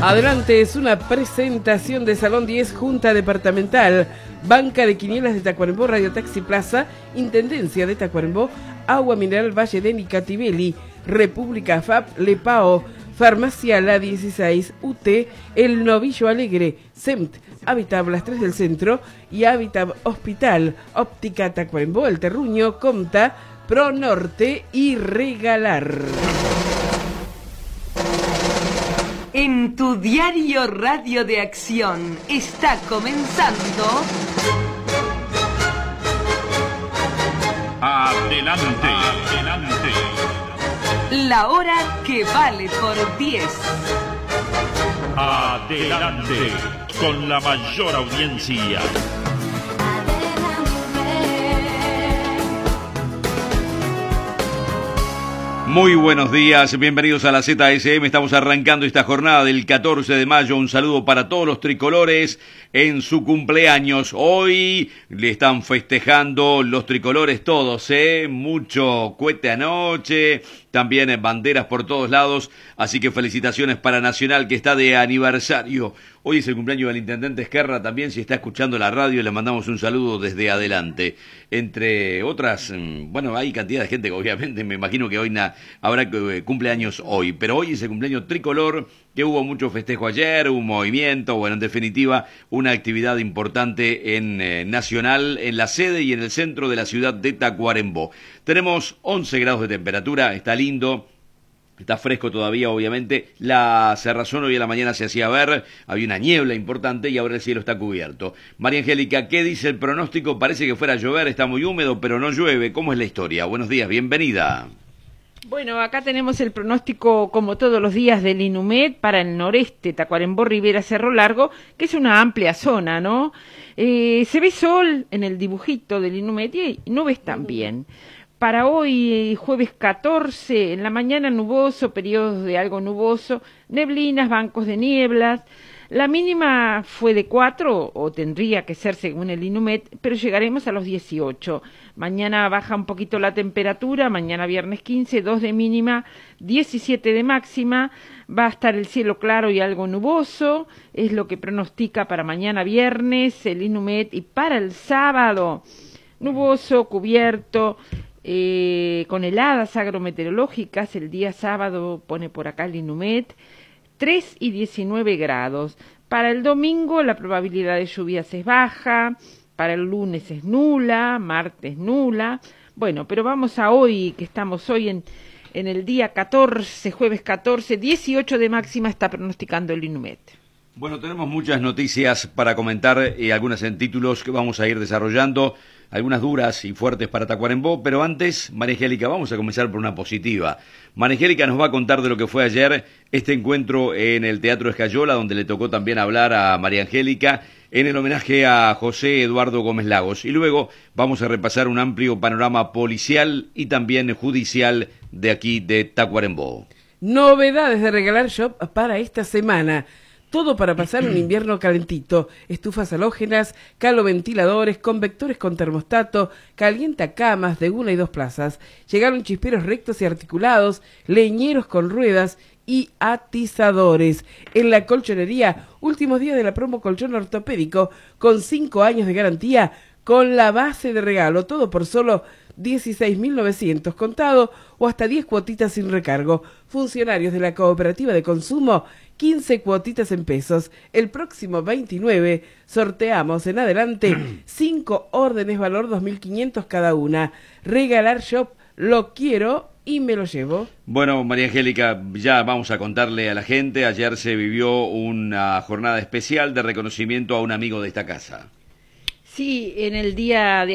Adelante es una presentación de Salón 10, Junta Departamental, Banca de Quinielas de Tacuarembó, Radio Taxi Plaza, Intendencia de Tacuarembó, Agua Mineral Valle de Nicatibeli, República FAP, Lepao, Farmacia La 16, UT, El Novillo Alegre, SEMT, Habitab Las 3 del Centro y Habitab Hospital, Óptica Tacuarembó, El Terruño, Comta, Pro Norte y Regalar. En tu diario Radio de Acción está comenzando... Adelante, adelante. La hora que vale por 10. Adelante, con la mayor audiencia. Muy buenos días, bienvenidos a la ZSM. Estamos arrancando esta jornada del 14 de mayo. Un saludo para todos los tricolores en su cumpleaños. Hoy le están festejando los tricolores todos, mucho cohete anoche, también banderas por todos lados. Así que felicitaciones para Nacional, que está de aniversario. Hoy es el cumpleaños del intendente Esquerra también. Si está escuchando la radio, le mandamos un saludo desde adelante. Entre otras, bueno, hay cantidad de gente que obviamente me imagino que hoy habrá cumpleaños hoy. Pero hoy es el cumpleaños tricolor, que hubo mucho festejo ayer, un movimiento, bueno, en definitiva, una actividad importante en Nacional, en la sede y en el centro de la ciudad de Tacuarembó. Tenemos 11 grados de temperatura, está lindo. Está fresco todavía, obviamente. La cerrazón hoy a la mañana se hacía ver, había una niebla importante y ahora el cielo está cubierto. María Angélica, ¿qué dice el pronóstico? Parece que fuera a llover, está muy húmedo, pero no llueve. ¿Cómo es la historia? Buenos días, bienvenida. Bueno, acá tenemos el pronóstico, como todos los días, del INUMED para el noreste, Tacuarembó, Rivera, Cerro Largo, que es una amplia zona, ¿no? Se ve sol en el dibujito del INUMED y nubes también. Para hoy, jueves 14, en la mañana nuboso, periodos de algo nuboso, neblinas, bancos de nieblas. La mínima fue de 4, o tendría que ser según el INUMED, pero llegaremos a los 18. Mañana baja un poquito la temperatura, mañana viernes 15, 2 de mínima, 17 de máxima. Va a estar el cielo claro y algo nuboso, es lo que pronostica para mañana viernes el INUMED. Y para el sábado, nuboso, cubierto, con heladas agrometeorológicas. El día sábado pone por acá el INUMED 3 y 19 grados. Para el domingo la probabilidad de lluvias es baja, para el lunes es nula, martes nula. Bueno, pero vamos a hoy, que estamos hoy en el día 14, jueves 14, 18 de máxima está pronosticando el INUMED. Bueno, tenemos muchas noticias para comentar y algunas en títulos que vamos a ir desarrollando. Algunas duras y fuertes para Tacuarembó, pero antes, María Angélica, vamos a comenzar por una positiva. María Angélica nos va a contar de lo que fue ayer este encuentro en el Teatro Escayola, donde le tocó también hablar a María Angélica en el homenaje a José Eduardo Gómez Lagos. Y luego vamos a repasar un amplio panorama policial y también judicial de aquí de Tacuarembó. Novedades de Regalar Shop para esta semana. Todo para pasar un invierno calentito. Estufas halógenas, caloventiladores, convectores con termostato, calientacamas de 1 y 2 plazas. Llegaron chisperos rectos y articulados, leñeros con ruedas y atizadores. En la colchonería, últimos días de la promo colchón ortopédico, con 5 años de garantía, con la base de regalo. Todo por solo 16.900 contado o hasta 10 cuotitas sin recargo. Funcionarios de la cooperativa de consumo, 15 cuotitas en pesos. El próximo 29 sorteamos en adelante 5 órdenes valor 2.500 cada una. Regalar Shop, lo quiero y me lo llevo. Bueno, María Angélica, ya vamos a contarle a la gente. Ayer se vivió una jornada especial de reconocimiento a un amigo de esta casa. Sí, en el día de